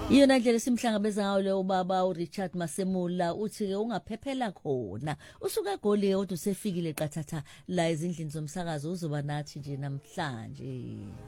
Iyona ndlela simhlangabeza ngayo lo baba uRichard Masemula uthi ke ungaphephela khona usuka eGoli kodwa usefikile qathatha la ezindlini zomsakazo uzoba nathi nje namhlanje.